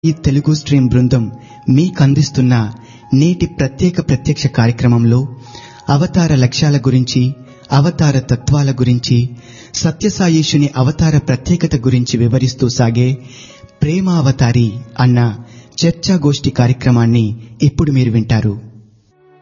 ఈ తెలుగు స్ట్రీమ్ బృందం మీకందిస్తున్న నేటి ప్రత్యక్ష కార్యక్రమంలో అవతార లక్ష్యాల గురించి, అవతార తత్వాల గురించి, సత్యసాయీశుని అవతార ప్రత్యేకత గురించి వివరిస్తూ సాగే ప్రేమావతారి అన్న చర్చాగోష్ఠి కార్యక్రమాన్ని ఇప్పుడు మీరు వింటారు.